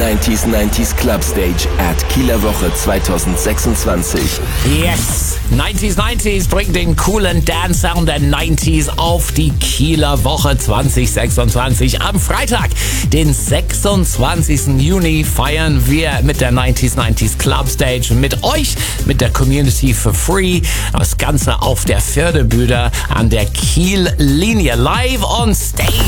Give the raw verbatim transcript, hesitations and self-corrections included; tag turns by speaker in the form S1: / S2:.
S1: neunzig neunzig Club Stage at Kieler Woche zwanzig sechsundzwanzig.
S2: Yes! neunzig neunzig bringt den coolen Dance-Sound der neunziger auf die Kieler Woche zwanzig sechsundzwanzig. Am Freitag, den sechsundzwanzigsten Juni, feiern wir mit der neunzig neunzig Club Stage mit euch, mit der Community for free. Das Ganze auf der Förderbühne an der Kiel-Linie, live on stage.